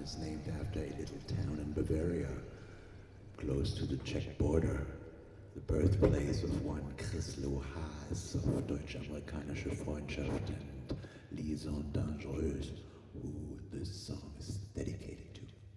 is named after a little town in Bavaria, close to the Czech border, the birthplace of one Chryslou Haas of Deutsch-Amerikanische Freundschaft and Liaison Dangereuse, who this song is dedicated to.